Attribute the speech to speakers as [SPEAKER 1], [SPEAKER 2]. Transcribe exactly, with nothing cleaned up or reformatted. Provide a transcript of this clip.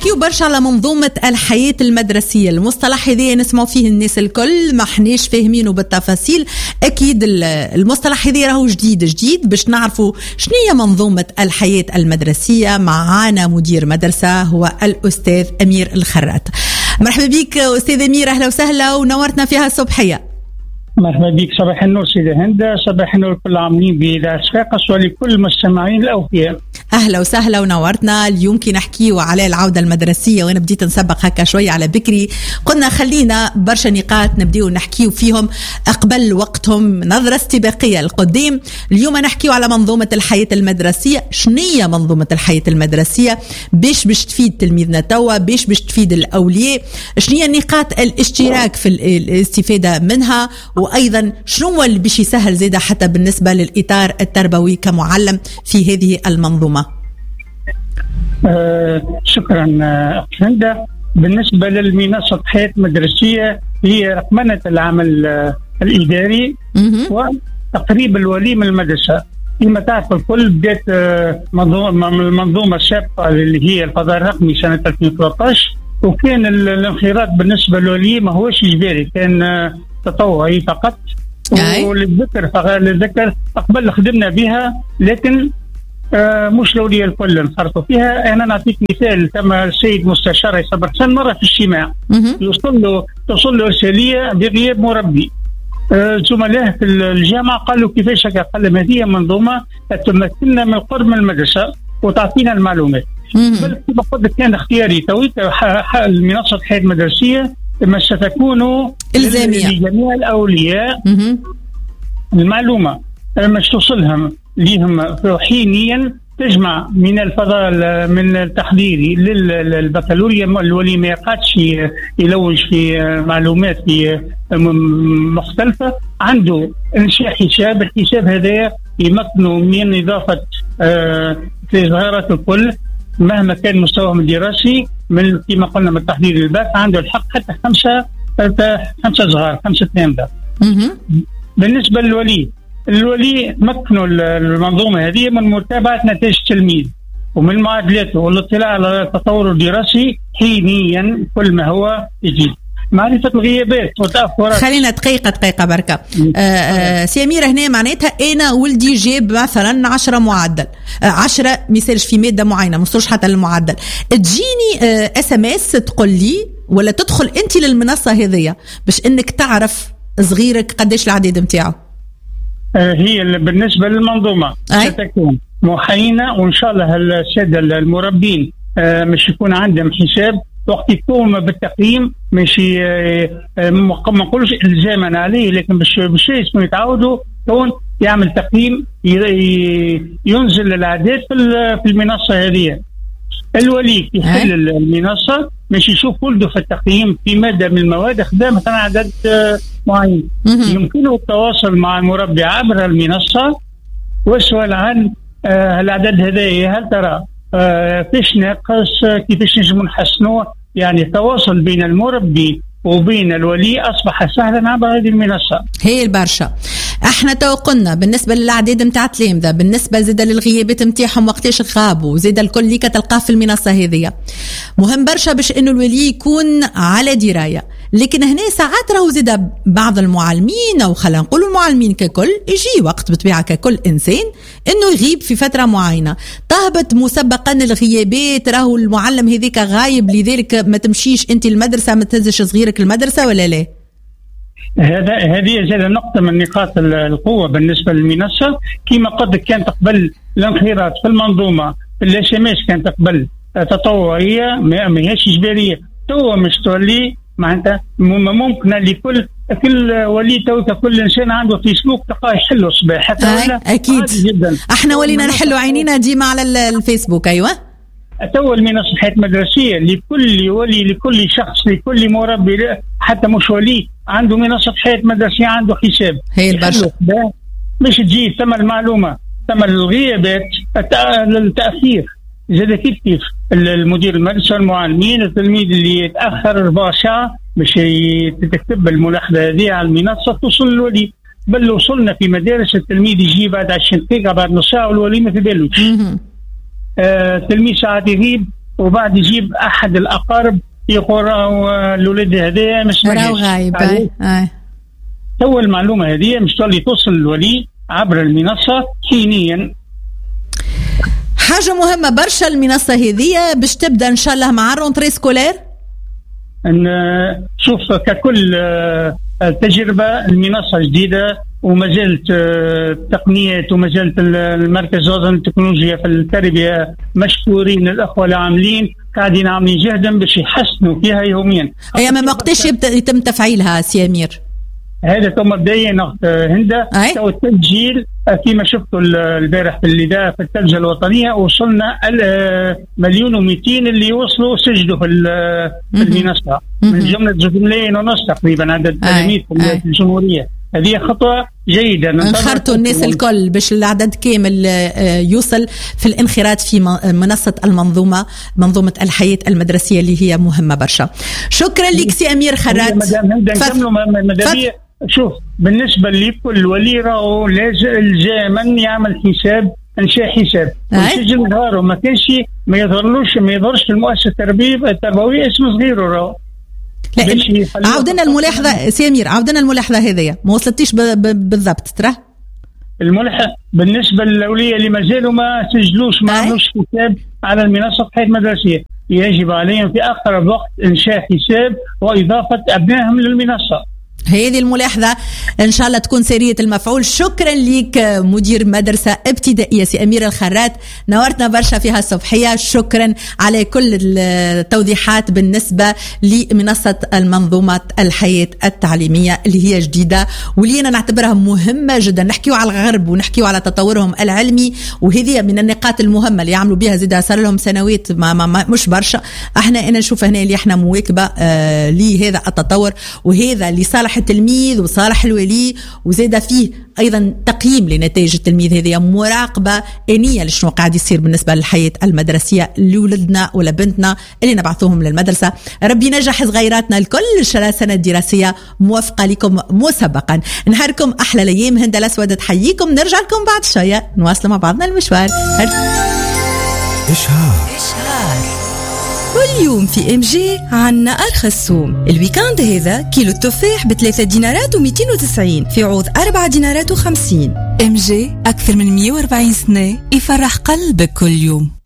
[SPEAKER 1] نحكيو برشا على منظومة الحياة المدرسية. المصطلح هذا نسمعوا فيه الناس الكل ما حناش فاهمينه بالتفاصيل. أكيد المصطلح هذا راهو جديد جديد باش نعرفوا شنية منظومة الحياة المدرسية. معانا مدير مدرسة هو الأستاذ أمير الخرات. مرحبا بك أستاذ أمير، أهلا وسهلا ونورتنا فيها الصبحية.
[SPEAKER 2] مرحبا بك، صباح النور سيدة هند، صباح النور لكل العاملين بإذاعة صفاقس ولكل المستمعين الأوفياء.
[SPEAKER 1] أهلا وسهلا ونورتنا. اليوم كي نحكيو على العودة المدرسية وأنا بديت نسبق هكا شوية على بكري، قلنا خلينا برشا نقاط نبديو نحكيو فيهم قبل وقتهم، نظرة استباقية القديم. اليوم نحكيو على منظومة الحياة المدرسية. شنية منظومة الحياة المدرسية باش باش تفيد تلميذنا توا، باش باش تفيد الأولياء، شنية نقاط الاشتراك في الاستفادة منها، وأيضا شنو اللي باش يسهل زيادة حتى بالنسبة للإطار التربوي كمعلم في هذه المنظومة.
[SPEAKER 2] آه شكرا أخت هند. بالنسبة للمنصة حياة مدرسية هي رقمنة العمل آه الإداري وتقريب الولي من المدرسة. كما تعرف الكل بدأت آه المنظومة السابقة اللي هي الفضاء الرقمي سنة ألفين وثلاثة عشر، وكان الانخراط بالنسبة للولي ما هوش إجباري، كان آه تطوعي فقط. وللذكر فقط للذكر قبل خدمنا بها، لكن آه مش الأولياء الكل انخرطوا فيها. أنا نعطيك مثال، كما السيد مستشار صبر حسن مرة في اجتماع يوصل له توصل له رسالية بغياب مربي. آه زملائه في الجامعة قالوا كيفاش هكا؟ قال لهم هذه منظومة تمثلنا من قرب من المدرسة وتعطينا المعلومات. بل كما قلت كان اختياري تويت المنصة الحياة المدرسية ما ستكون
[SPEAKER 1] إلزامية
[SPEAKER 2] لجميع الأولياء. المعلومة مش توصلهم ليهم حينيا، تجمع من الفضاء من التحضيري للبكالوريا. الولي ما يقعدش يلوج في معلومات في مختلفة، عنده انشاء حساب. الحساب هذا يمكنه من إضافة آه في ظاهرة الكل مهما كان مستواهم الدراسي، من كما قلنا من التحضير للباك عنده الحق حتى خمسة خمسة صغار خمسة تلامذة. بالنسبة للولي، الولي مكنوا المنظومة هذه من متابعة نتائج التلميذ ومن معادلاته والاطلاع على التطور الدراسي حينيا كل ما هو يجيب. معرفة الغيابات وتأخرات.
[SPEAKER 1] خلينا دقيقة دقيقة بركة. آه سي أميرة، هنا معناتها أنا ولدي جاب مثلا عشرة معدل، آه عشرة مثالش في مادة معينة مستوش حتى المعدل، تجيني آه اس ام اس تقول لي ولا تدخل أنت للمنصة هذية باش إنك تعرف صغيرك قديش العدد متاعه؟
[SPEAKER 2] آه هي بالنسبة للمنظومة أي؟ ستكون محينة، وإن شاء الله السادة المربين آه مش يكون عندهم حساب وقت يقوم بالتقييم، مش ما نقولش الزاما عليه، لكن باش باش يسمو يتعودوا كون يعمل تقييم ينزل الاعداد في المنصه هذه. الولي يحل المنصه مش يشوف ولده في التقييم في ماده من المواد خدام مثلا عدد معين، يمكنه التواصل مع المربي عبر المنصه ويسأل عن آه الاعداد هذه، هل ترى آه فيش ناقص، كيفاش نجم نحسنوه. يعني التواصل بين المربي وبين الولي أصبح سهلا عبر هذه المنصة.
[SPEAKER 1] هي البرشا. احنا تو قلنا بالنسبة للأعداد متاع تلامذة، بالنسبة زيدا للغيابات متاعهم وقتاش غابوا، زيدا الكل اللي كتلقاه في المنصة هذه مهم برشا باش انه الولي يكون على دراية. لكن هنا ساعات راهو زيدا بعض المعلمين او خلينا نقولوا المعلمين ككل يجي وقت بطبيعة ككل انسان انه يغيب في فترة معينة، طهبت مسبقا الغيابات، راهو المعلم هذيك غايب لذلك ما تمشيش انت المدرسة، ما تهزش صغيرك المدرسة ولا لا؟
[SPEAKER 2] هذا هذه زاد نقطة من نقاط القوة بالنسبة للمنصة. كما قد كانت قبل الانخراط في المنظومة في الاس ام اس كانت قبل تطوعية ما هيش إجبارية، تو مش تولي معناتها ممكن لكل كل ولي تو كل انسان عنده فيسبوك تلقاه يحلوا صباح حتى ولا
[SPEAKER 1] اكيد جدا. احنا ولينا نحلوا عينينا ديما على الفيسبوك. ايوه
[SPEAKER 2] تو المنصة حياة مدرسية لكل ولي لكل شخص لكل مربي حتى مش ولي عنده منصة حياة مدرسية عنده حساب.
[SPEAKER 1] هي البرشا
[SPEAKER 2] مش تجي ثم المعلومة ثم الغيابات التأثير زاد كيف كيف المدير المدرسة المعلمين التلميذ اللي يتأخر أربع ساعة باش تكتب الملاحظة هذه على المنصة توصل للولي. بل وصلنا في مدارس التلميذ يجي بعد عشرين دقيقة بعد نص ساعة والولي ما في باله. التلميذ آه ساعات يغيب وبعد يجيب احد الاقارب يقول راهو الولد هذايا مش
[SPEAKER 1] راهو غايب.
[SPEAKER 2] تو المعلومه هذه مش تولي توصل للولي عبر المنصه حينيا.
[SPEAKER 1] حاجه مهمه برشا المنصه هذه باش تبدا ان شاء الله مع الرونتري سكولير.
[SPEAKER 2] ان شوف ككل تجربه المنصه جديده وما زالت التقنيات وما زالت المركز الوطني للتكنولوجيا في التربيه مشكورين الاخوه العاملين قاعدين عاملين جهدا باش يحسنوا فيها يوميا.
[SPEAKER 1] اي ما وقتاش يتم تفعيلها سي امير؟
[SPEAKER 2] هذا تو مبدئيا هندا تو التسجيل كما شفتوا البارح في الاذاعه في التلفزه الوطنيه وصلنا مليون ومئتين اللي وصلوا سجلوا في المنصه من جمله مليون ونص تقريبا عدد التلاميذ في الجمهوريه. هذه خطوه جيده
[SPEAKER 1] انخرطوا الناس الكل باش العدد كامل يوصل في الانخراط في منصه المنظومه منظومه الحياه المدرسيه اللي هي مهمه برشا. شكرا لك سي امير خرات.
[SPEAKER 2] مدام شوف بالنسبه لكل ولي راهو لازما يعمل حساب انشاء حساب ويسجل نهاره ما كانش ما يظهرلوش ما يظهرش في المؤسسه التربويه اسم صغير راهو.
[SPEAKER 1] لا عاودنا الملاحظه سي امير عاودنا الملاحظه هذيا ما وصلتيش بالضبط ترى
[SPEAKER 2] الملحق بالنسبه للاولياء اللي ما زالوا ما سجلوش ما عملوش حساب على المنصه حياه مدرسيه يجب عليهم في اقرب وقت انشاء حساب واضافه ابنائهم للمنصه.
[SPEAKER 1] هذه الملاحظة إن شاء الله تكون سرية المفعول. شكرا لك مدير مدرسة ابتدائية سي أمير الخرات نورتنا برشا فيها الصبحية. شكرا على كل التوضيحات بالنسبة لمنصة المنظومة الحياة التعليمية اللي هي جديدة واللي أنا نعتبرها مهمة جدا. نحكيو على الغرب ونحكيو على تطورهم العلمي وهذه من النقاط المهمة اللي يعملوا بها زيادة صار لهم سنوات ما, ما, ما مش برشا. احنا أنا نشوف هنا اللي احنا مواكبة آه لهذا التطور وهذا اللي صالح التلميذ وصالح الولي وزيد فيه أيضا تقييم لنتائج التلميذ. هذه مراقبة آنية لشنو قاعد يصير بالنسبة للحياة المدرسية لولدنا ولا بنتنا اللي نبعثوهم للمدرسة. ربي نجح صغيراتنا الكل السنة الدراسية موفقة لكم مسبقا. نهاركم أحلى الأيام. هند الأسود تحييكم. نرجع لكم بعد شوية نواصل مع بعضنا المشوار.
[SPEAKER 3] إشهار كل يوم في ام جي عنا ارخص سوم. الويكاند هذا كيلو التفاح بثلاثة دينارات ومئتين وتسعين في عوض أربعة دينارات وخمسين. ام جي اكثر من مئة وأربعين سنة يفرح قلبك كل يوم.